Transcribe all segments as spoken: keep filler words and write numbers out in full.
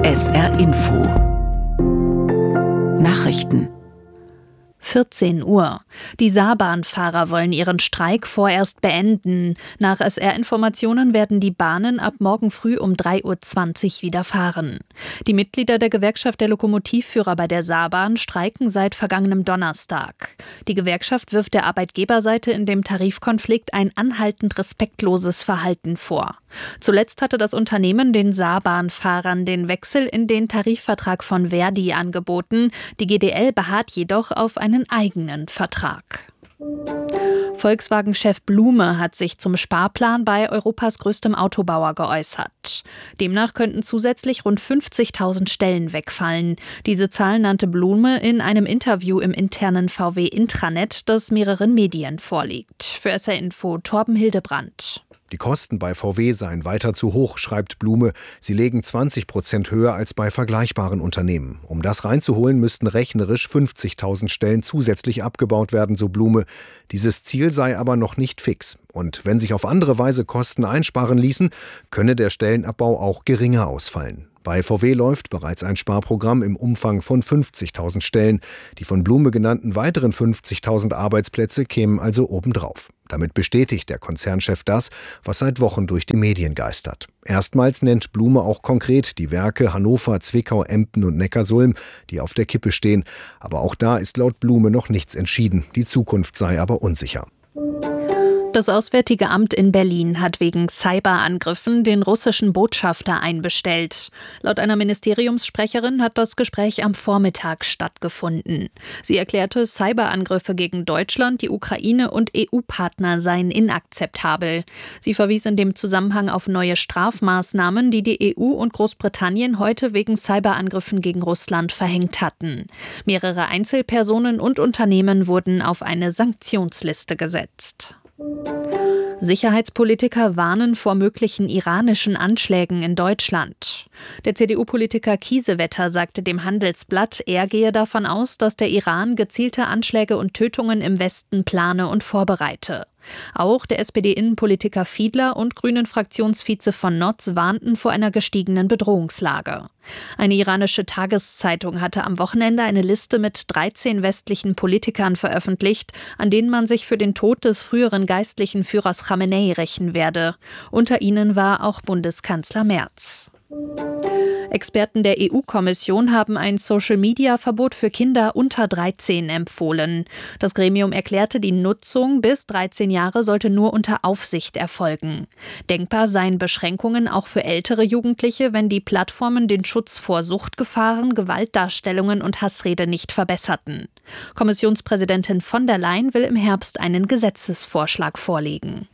S R Info Nachrichten vierzehn Uhr. Die Saarbahnfahrer wollen ihren Streik vorerst beenden. Nach S R-Informationen werden die Bahnen ab morgen früh um drei Uhr zwanzig wieder fahren. Die Mitglieder der Gewerkschaft der Lokomotivführer bei der Saarbahn streiken seit vergangenem Donnerstag. Die Gewerkschaft wirft der Arbeitgeberseite in dem Tarifkonflikt ein anhaltend respektloses Verhalten vor. Zuletzt hatte das Unternehmen den Saarbahnfahrern den Wechsel in den Tarifvertrag von Verdi angeboten. Die G D L beharrt jedoch auf einen eigenen Vertrag. Volkswagen-Chef Blume hat sich zum Sparplan bei Europas größtem Autobauer geäußert. Demnach könnten zusätzlich rund fünfzigtausend Stellen wegfallen. Diese Zahl nannte Blume in einem Interview im internen V W-Intranet, das mehreren Medien vorliegt. Für S R Info Torben Hildebrandt. Die Kosten bei V W seien weiter zu hoch, schreibt Blume. Sie legen zwanzig Prozent höher als bei vergleichbaren Unternehmen. Um das reinzuholen, müssten rechnerisch fünfzigtausend Stellen zusätzlich abgebaut werden, so Blume. Dieses Ziel sei aber noch nicht fix. Und wenn sich auf andere Weise Kosten einsparen ließen, könne der Stellenabbau auch geringer ausfallen. Bei V W läuft bereits ein Sparprogramm im Umfang von fünfzigtausend Stellen. Die von Blume genannten weiteren fünfzigtausend Arbeitsplätze kämen also obendrauf. Damit bestätigt der Konzernchef das, was seit Wochen durch die Medien geistert. Erstmals nennt Blume auch konkret die Werke Hannover, Zwickau, Emden und Neckarsulm, die auf der Kippe stehen. Aber auch da ist laut Blume noch nichts entschieden. Die Zukunft sei aber unsicher. Das Auswärtige Amt in Berlin hat wegen Cyberangriffen den russischen Botschafter einbestellt. Laut einer Ministeriumssprecherin hat das Gespräch am Vormittag stattgefunden. Sie erklärte, Cyberangriffe gegen Deutschland, die Ukraine und E U-Partner seien inakzeptabel. Sie verwies in dem Zusammenhang auf neue Strafmaßnahmen, die die E U und Großbritannien heute wegen Cyberangriffen gegen Russland verhängt hatten. Mehrere Einzelpersonen und Unternehmen wurden auf eine Sanktionsliste gesetzt. Sicherheitspolitiker warnen vor möglichen iranischen Anschlägen in Deutschland. Der C D U-Politiker Kiesewetter sagte dem Handelsblatt, er gehe davon aus, dass der Iran gezielte Anschläge und Tötungen im Westen plane und vorbereite. Auch der S P D-Innenpolitiker Fiedler und Grünen-Fraktionsvize von Notz warnten vor einer gestiegenen Bedrohungslage. Eine iranische Tageszeitung hatte am Wochenende eine Liste mit dreizehn westlichen Politikern veröffentlicht, an denen man sich für den Tod des früheren geistlichen Führers Khamenei rächen werde. Unter ihnen war auch Bundeskanzler Merz. Experten der E U-Kommission haben ein Social-Media-Verbot für Kinder unter dreizehn empfohlen. Das Gremium erklärte, die Nutzung bis dreizehn Jahre sollte nur unter Aufsicht erfolgen. Denkbar seien Beschränkungen auch für ältere Jugendliche, wenn die Plattformen den Schutz vor Suchtgefahren, Gewaltdarstellungen und Hassrede nicht verbesserten. Kommissionspräsidentin von der Leyen will im Herbst einen Gesetzesvorschlag vorlegen.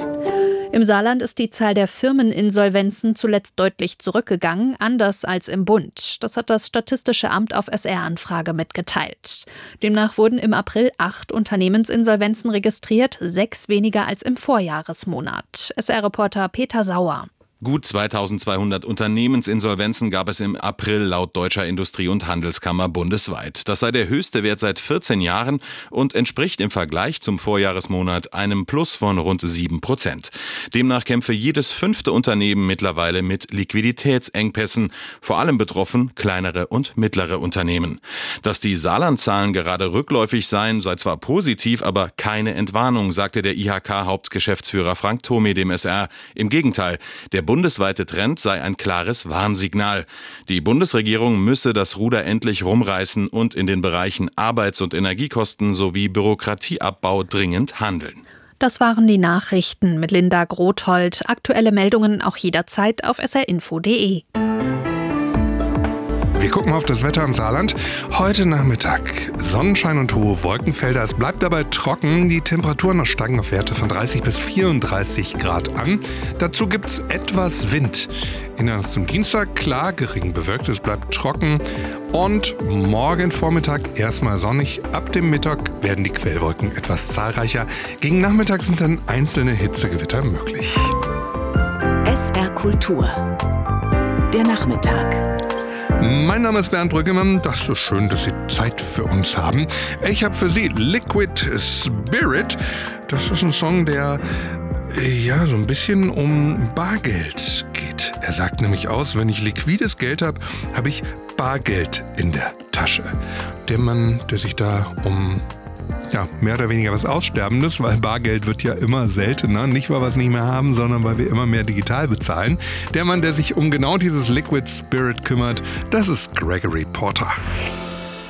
Im Saarland ist die Zahl der Firmeninsolvenzen zuletzt deutlich zurückgegangen, anders als im Bund. Das hat das Statistische Amt auf S R-Anfrage mitgeteilt. Demnach wurden im April acht Unternehmensinsolvenzen registriert, sechs weniger als im Vorjahresmonat. S R-Reporter Peter Sauer. Gut zweitausendzweihundert Unternehmensinsolvenzen gab es im April laut Deutscher Industrie- und Handelskammer bundesweit. Das sei der höchste Wert seit vierzehn Jahren und entspricht im Vergleich zum Vorjahresmonat einem Plus von rund sieben Prozent. Demnach kämpfe jedes fünfte Unternehmen mittlerweile mit Liquiditätsengpässen, vor allem betroffen kleinere und mittlere Unternehmen. Dass die Saarland-Zahlen gerade rückläufig seien, sei zwar positiv, aber keine Entwarnung, sagte der I H K-Hauptgeschäftsführer Frank Thome dem S R. Im Gegenteil, der bundesweite Trend sei ein klares Warnsignal. Die Bundesregierung müsse das Ruder endlich rumreißen und in den Bereichen Arbeits- und Energiekosten sowie Bürokratieabbau dringend handeln. Das waren die Nachrichten mit Linda Grothold. Aktuelle Meldungen auch jederzeit auf s r info punkt d e. Wir gucken auf das Wetter im Saarland. Heute Nachmittag Sonnenschein und hohe Wolkenfelder. Es bleibt dabei trocken. Die Temperaturen steigen auf Werte von dreißig bis vierunddreißig Grad an. Dazu gibt es etwas Wind. In der Nacht zum Dienstag klar, gering bewölkt. Es bleibt trocken. Und morgen Vormittag erstmal sonnig. Ab dem Mittag werden die Quellwolken etwas zahlreicher. Gegen Nachmittag sind dann einzelne Hitzegewitter möglich. S R Kultur. Der Nachmittag. Mein Name ist Bernd Brüggemann. Das ist schön, dass Sie Zeit für uns haben. Ich habe für Sie Liquid Spirit. Das ist ein Song, der ja so ein bisschen um Bargeld geht. Er sagt nämlich aus, wenn ich liquides Geld habe, habe ich Bargeld in der Tasche. Der Mann, der sich da um ja, mehr oder weniger was Aussterbendes, weil Bargeld wird ja immer seltener, nicht weil wir es nicht mehr haben, sondern weil wir immer mehr digital bezahlen. Der Mann, der sich um genau dieses Liquid Spirit kümmert, das ist Gregory Porter.